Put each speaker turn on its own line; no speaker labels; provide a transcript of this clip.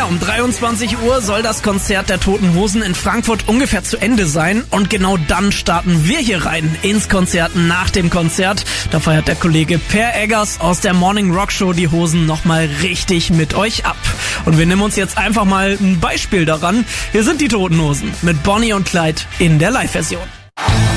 Ja, um 23 Uhr soll das Konzert der Toten Hosen in Frankfurt ungefähr zu Ende sein. Und genau dann starten wir hier rein ins Konzert nach dem Konzert. Da feiert der Kollege Per Eggers aus der Morning Rock Show die Hosen nochmal richtig mit euch ab. Und wir nehmen uns jetzt einfach mal ein Beispiel daran. Hier sind die Toten Hosen mit Bonnie und Clyde in der Live-Version.